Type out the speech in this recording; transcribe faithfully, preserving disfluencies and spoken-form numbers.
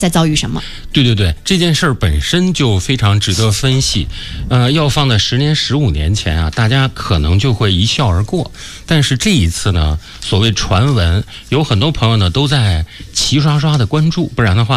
在遭遇什么？ 对对对，这件事儿本身就非常值得分析。呃，要放在十年、十五年前啊，大家可能就会一笑而过。但是这一次呢，所谓传闻，有很多朋友呢都在齐刷刷的关注，不然的话。